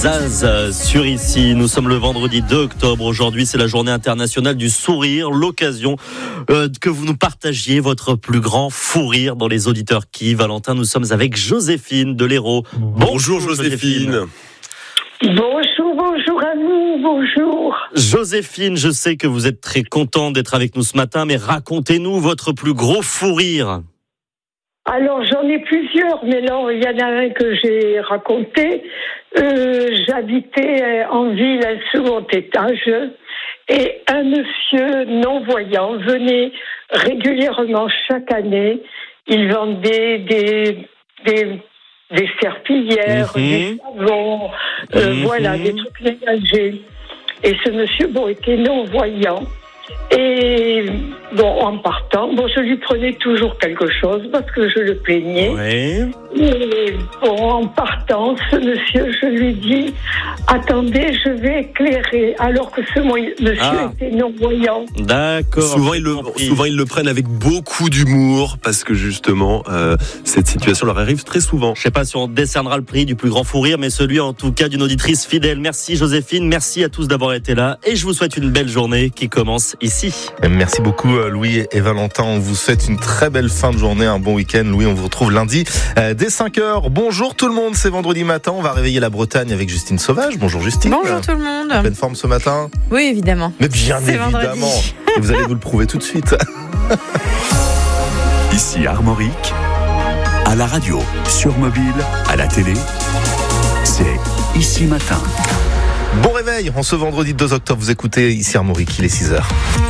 Zaz sur ici. Nous sommes le vendredi 2 octobre. Aujourd'hui, c'est la journée internationale du sourire. L'occasion que vous nous partagiez votre plus grand fou rire dans les auditeurs qui. Valentin, nous sommes avec Joséphine de l'Hérault. Bonjour Joséphine. Bonjour à vous, bonjour. Joséphine, je sais que vous êtes très contente d'être avec nous ce matin, mais racontez-nous votre plus gros fou rire. Alors j'en ai plusieurs, mais là il y en a un que j'ai raconté. J'habitais en ville à un second étage et un monsieur non-voyant venait régulièrement chaque année. Il vendait des serpillières, des savons, voilà, des trucs ménagers. Et ce monsieur, était non-voyant. Et en partant, je lui prenais toujours quelque chose parce que je le plaignais. Oui. Et en partant, ce monsieur, je lui dis « Attendez, je vais éclairer », alors que ce monsieur était non-voyant. D'accord. Souvent, ils le prennent avec beaucoup d'humour parce que justement, cette situation leur arrive très souvent. Je ne sais pas si on décernera le prix du plus grand fou rire, mais celui en tout cas d'une auditrice fidèle. Merci Joséphine, merci à tous d'avoir été là et je vous souhaite une belle journée qui commence ici. Merci beaucoup Louis et Valentin, on vous souhaite une très belle fin de journée, un bon week-end. Louis, on vous retrouve lundi dès 5h. Bonjour tout le monde, c'est vendredi matin, on va réveiller la Bretagne avec Justine Sauvage. Bonjour Justine. Bonjour tout le monde. En pleine forme ce matin? Oui, évidemment. Mais bien c'est évidemment. Vendredi. Et vous allez vous le prouver tout de suite. Ici Armorique, à la radio, sur mobile, à la télé, c'est Ici Matin. Bon réveil, en ce vendredi 2 octobre, vous écoutez ici Armorique, il est 6h.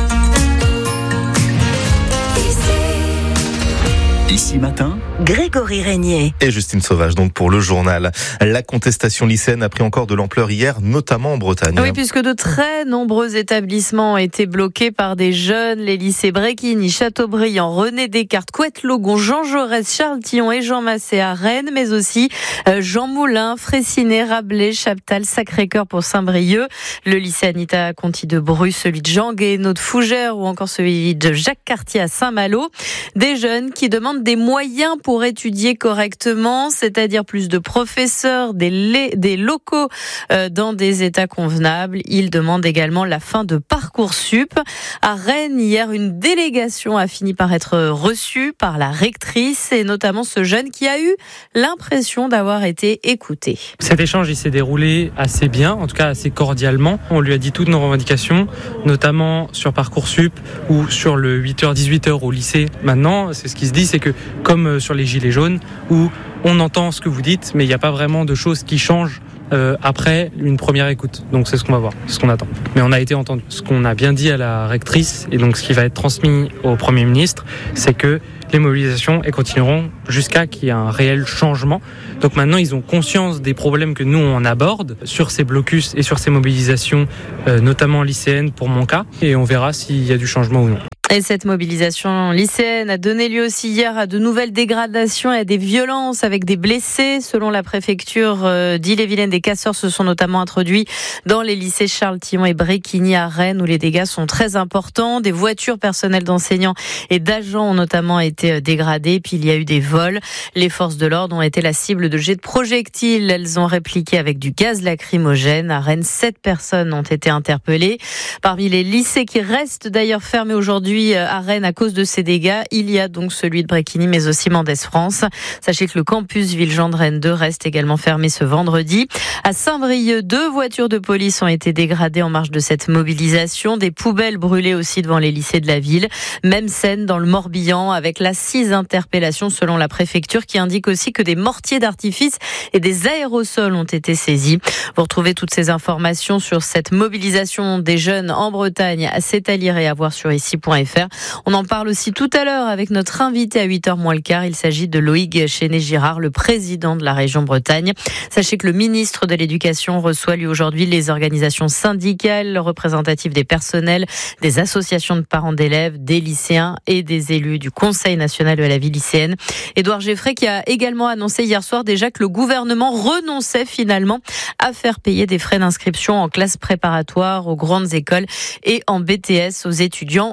Ici Matin, Grégory Régnier et Justine Sauvage, donc pour le journal. La contestation lycéenne a pris encore de l'ampleur hier, notamment en Bretagne. Oui, puisque de très nombreux établissements ont été bloqués par des jeunes. Les lycées Bréquigny, Châteaubriand, René Descartes, Couette-Logon, Jean Jaurès, Charles Tillon et Jean Massé à Rennes, mais aussi Jean Moulin, Fraissinet, Rabelais, Chaptal, Sacré-Cœur pour Saint-Brieuc, le lycée Anita Conti de Bru, celui de Jean Guéhenno de Fougères ou encore celui de Jacques Cartier à Saint-Malo. Des jeunes qui demandent des moyens pour étudier correctement, c'est-à-dire plus de professeurs, des locaux dans des états convenables. Ils demandent également la fin de Parcoursup. À Rennes, hier, une délégation a fini par être reçue par la rectrice et notamment ce jeune qui a eu l'impression d'avoir été écouté. Cet échange, il s'est déroulé assez bien, en tout cas assez cordialement. On lui a dit toutes nos revendications, notamment sur Parcoursup ou sur le 8h-18h au lycée. Maintenant, c'est ce qui se dit, c'est que comme sur les gilets jaunes, où on entend ce que vous dites, mais il n'y a pas vraiment de choses qui changent après une première écoute. Donc c'est ce qu'on va voir, c'est ce qu'on attend. Mais on a été entendu. Ce qu'on a bien dit à la rectrice, et donc ce qui va être transmis au Premier ministre, c'est que les mobilisations continueront jusqu'à qu'il y ait un réel changement. Donc maintenant, ils ont conscience des problèmes que nous, on aborde sur ces blocus et sur ces mobilisations, notamment lycéennes pour mon cas, et on verra s'il y a du changement ou non. Et cette mobilisation lycéenne a donné lieu aussi hier à de nouvelles dégradations et à des violences avec des blessés. Selon la préfecture d'Ille-et-Vilaine, des casseurs se sont notamment introduits dans les lycées Charles Tillon et Bréquigny à Rennes où les dégâts sont très importants. Des voitures personnelles d'enseignants et d'agents ont notamment été dégradées. Puis il y a eu des vols. Les forces de l'ordre ont été la cible de jets de projectiles. Elles ont répliqué avec du gaz lacrymogène. À Rennes, 7 personnes ont été interpellées. Parmi les lycées qui restent d'ailleurs fermés aujourd'hui à Rennes à cause de ces dégâts, il y a donc celui de Bréquigny mais aussi Mendès France. Sachez que le campus Villejean de Rennes 2 reste également fermé ce vendredi. À Saint-Brieuc, 2 voitures de police ont été dégradées en marge de cette mobilisation. Des poubelles brûlées aussi devant les lycées de la ville. Même scène dans le Morbihan avec la 6 interpellations selon la préfecture qui indique aussi que des mortiers d'artifice et des aérosols ont été saisis. Vous retrouvez toutes ces informations sur cette mobilisation des jeunes en Bretagne à lire et à voir sur ici.fr. On en parle aussi tout à l'heure avec notre invité à 8h moins le quart. Il s'agit de Loïc Chéné-Girard, le président de la région Bretagne. Sachez que le ministre de l'Éducation reçoit lui aujourd'hui les organisations syndicales représentatives des personnels, des associations de parents d'élèves, des lycéens et des élus du Conseil national de la vie lycéenne. Édouard Geffray qui a également annoncé hier soir déjà que le gouvernement renonçait finalement à faire payer des frais d'inscription en classe préparatoire aux grandes écoles et en BTS aux étudiants non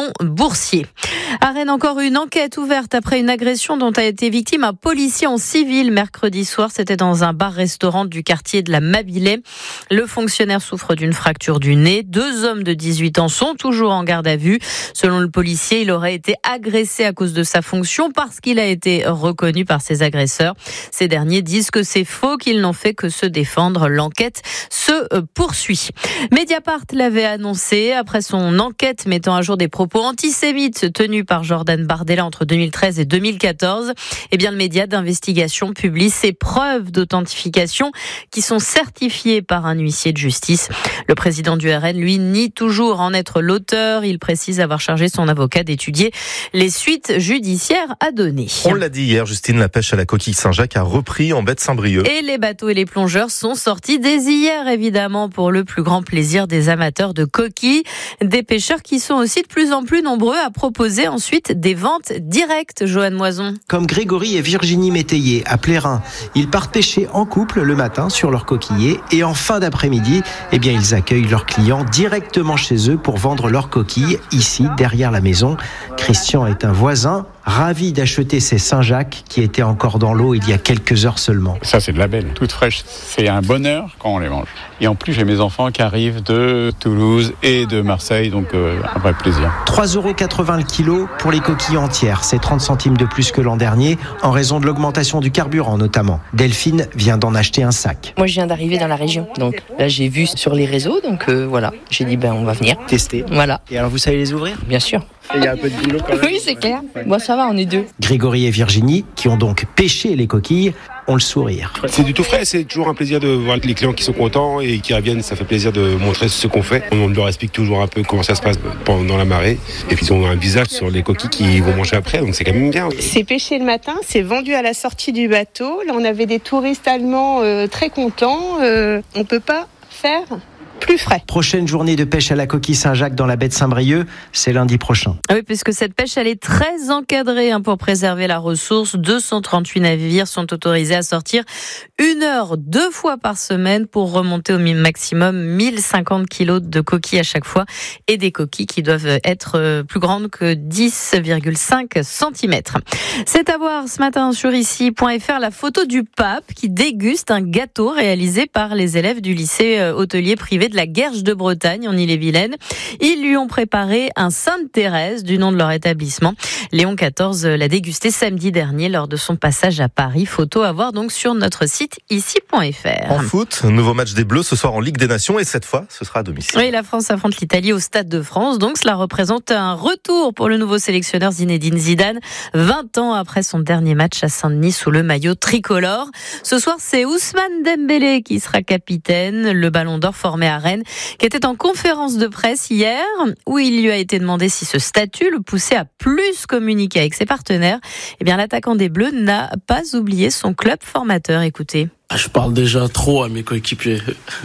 Montboursier. À Rennes, encore une enquête ouverte après une agression dont a été victime un policier en civil mercredi soir. C'était dans un bar-restaurant du quartier de la Mabilais. Le fonctionnaire souffre d'une fracture du nez. 2 hommes de 18 ans sont toujours en garde à vue. Selon le policier, il aurait été agressé à cause de sa fonction parce qu'il a été reconnu par ses agresseurs. Ces derniers disent que c'est faux, qu'ils n'ont fait que se défendre. L'enquête se poursuit. Mediapart l'avait annoncé après son enquête mettant à jour des propos antisémites tenus par Jordan Bardella entre 2013 et 2014. Eh bien, le média d'investigation publie ses preuves d'authentification qui sont certifiées par un huissier de justice. Le président du RN, lui, nie toujours en être l'auteur. Il précise avoir chargé son avocat d'étudier les suites judiciaires à donner. On l'a dit hier, Justine, la pêche à la coquille Saint-Jacques a repris en baie de Saint-Brieuc. Et les bateaux et les plongeurs sont sortis dès hier, évidemment, pour le plus grand plaisir des amateurs de coquilles. Des pêcheurs qui sont aussi de plus en plus nombreux à proposer ensuite des ventes directes, Joanne Moison. Comme Grégory et Virginie Métayer à Plérin. Ils partent pêcher en couple le matin sur leurs coquillers et en fin d'après-midi, ils accueillent leurs clients directement chez eux pour vendre leurs coquilles ici, derrière la maison. Christian est un voisin, ravi d'acheter ces Saint-Jacques qui étaient encore dans l'eau il y a quelques heures seulement. Ça, c'est de la belle, toute fraîche. C'est un bonheur quand on les mange. Et en plus, j'ai mes enfants qui arrivent de Toulouse et de Marseille, donc un vrai plaisir. 3,80 € le kilo pour les coquilles entières. C'est 30 centimes de plus que l'an dernier, en raison de l'augmentation du carburant notamment. Delphine vient d'en acheter un sac. Moi, je viens d'arriver dans la région, donc là, j'ai vu sur les réseaux, donc voilà. J'ai dit, on va venir. Tester. Voilà. Et alors, vous savez les ouvrir ? Bien sûr. Il y a un peu de boulot quand même. Oui, c'est clair. Bon, ça va, on est 2. Grégory et Virginie, qui ont donc pêché les coquilles, ont le sourire. C'est du tout frais, c'est toujours un plaisir de voir les clients qui sont contents et qui reviennent. Ça fait plaisir de montrer ce qu'on fait. On leur explique toujours un peu comment ça se passe pendant la marée. Et puis ils ont un visage sur les coquilles qu'ils vont manger après, donc c'est quand même bien. C'est pêché le matin, c'est vendu à la sortie du bateau. Là, on avait des touristes allemands très contents. On peut pas faire plus frais. Prochaine journée de pêche à la coquille Saint-Jacques dans la baie de Saint-Brieuc, c'est lundi prochain. Oui, puisque cette pêche, elle est très encadrée pour préserver la ressource. 238 navires sont autorisés à sortir 1 heure 2 fois par semaine pour remonter au maximum 1050 kilos de coquilles à chaque fois et des coquilles qui doivent être plus grandes que 10,5 cm. C'est à voir ce matin sur ici.fr la photo du pape qui déguste un gâteau réalisé par les élèves du lycée hôtelier privé de la Guerche de Bretagne en Ille-et-Vilaine. Ils lui ont préparé un Sainte-Thérèse du nom de leur établissement. Léon XIV l'a dégusté samedi dernier lors de son passage à Paris. Photo à voir donc sur notre site ici.fr. En foot, nouveau match des Bleus ce soir en Ligue des Nations et cette fois ce sera à domicile. Oui, la France affronte l'Italie au Stade de France. Donc cela représente un retour pour le nouveau sélectionneur Zinedine Zidane, 20 ans après son dernier match à Saint-Denis sous le maillot tricolore. Ce soir, c'est Ousmane Dembélé qui sera capitaine, le Ballon d'Or formé à Rennes, qui était en conférence de presse hier, où il lui a été demandé si ce statut le poussait à plus communiquer avec ses partenaires. Eh bien, l'attaquant des Bleus n'a pas oublié son club formateur. Écoutez. Je parle déjà trop à mes coéquipiers.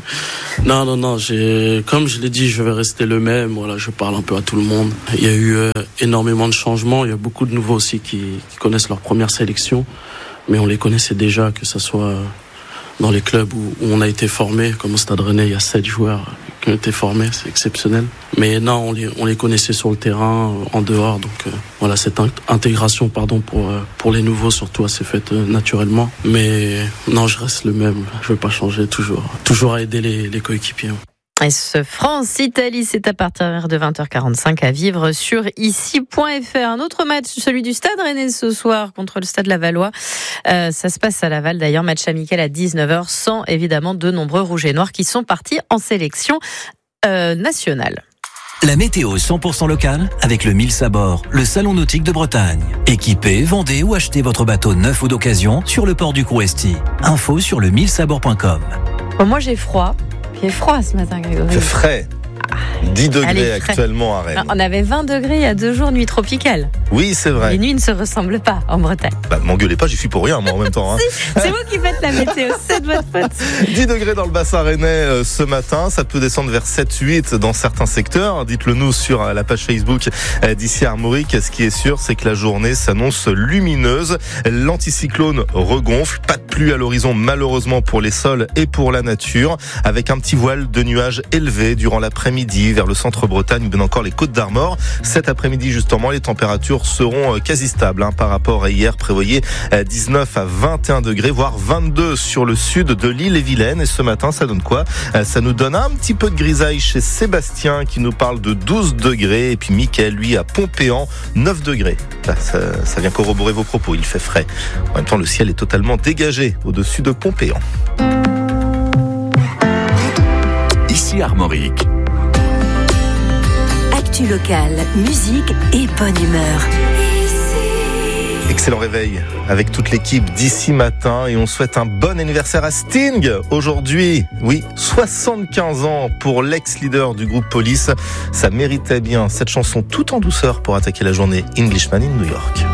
Non, comme je l'ai dit, je vais rester le même. Voilà, je parle un peu à tout le monde. Il y a eu énormément de changements. Il y a beaucoup de nouveaux aussi qui connaissent leur première sélection. Mais on les connaissait déjà, que ce soit dans les clubs où on a été formé, comme au Stade Rennais, il y a 7 joueurs qui ont été formés, c'est exceptionnel. Mais non, on les connaissait sur le terrain, en dehors, donc voilà, cette intégration, pour les nouveaux, surtout, s'est faite naturellement. Mais non, je reste le même, je ne vais pas changer, toujours à aider les coéquipiers. Et ce France-Italie, c'est à partir de 20h45 à vivre sur ici.fr. Un autre match, celui du Stade Rennais ce soir contre le Stade Lavallois. Ça se passe à Laval d'ailleurs, match amical à 19h, sans évidemment de nombreux rouges et noirs qui sont partis en sélection nationale. La météo 100% locale avec le Mills à bord, le salon nautique de Bretagne. Équipez, vendez ou achetez votre bateau neuf ou d'occasion sur le port du Crouesty. Info sur le millsabord.com. Bon, moi j'ai froid. Il fait froid ce matin, Grégory. C'est frais. 10 degrés actuellement à Rennes. On avait 20 degrés il y a 2 jours, nuit tropicale. Oui, c'est vrai. Les nuits ne se ressemblent pas en Bretagne. M'engueulez pas, j'y suis pour rien, moi, en même temps. Hein. C'est vous qui faites la météo, c'est de votre faute. 10 degrés dans le bassin rennais ce matin. Ça peut descendre vers 7-8 dans certains secteurs. Dites-le nous sur la page Facebook d'ici Armorique. Ce qui est sûr, c'est que la journée s'annonce lumineuse. L'anticyclone regonfle. Pas de pluie à l'horizon, malheureusement, pour les sols et pour la nature. Avec un petit voile de nuages élevés durant l'après-midi vers le centre Bretagne ou bien encore les Côtes d'Armor. Cet après-midi, justement, les températures seront quasi stables par rapport à hier. Prévoyez 19 à 21 degrés, voire 22 sur le sud de l'île-et-Vilaine. Et ce matin, ça donne quoi? Ça nous donne un petit peu de grisaille chez Sébastien qui nous parle de 12 degrés. Et puis Mickaël, lui, à Pompéan, 9 degrés. Ça vient corroborer vos propos, il fait frais. En même temps, le ciel est totalement dégagé au-dessus de Pompéan. Ici Armorique. Actu locale, musique et bonne humeur. Excellent réveil avec toute l'équipe d'ici matin et on souhaite un bon anniversaire à Sting aujourd'hui. Oui, 75 ans pour l'ex-leader du groupe Police. Ça méritait bien cette chanson tout en douceur pour attaquer la journée Englishman in New York.